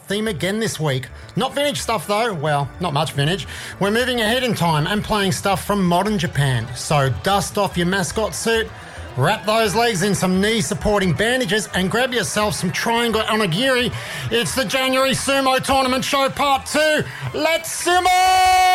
theme again this week. Not vintage stuff though, well, not much vintage. We're moving ahead in time and playing stuff from modern Japan. So dust off your mascot suit, wrap those legs in some knee-supporting bandages and grab yourself some triangle onigiri. It's the January Sumo Tournament Show Part 2. Let's sumo!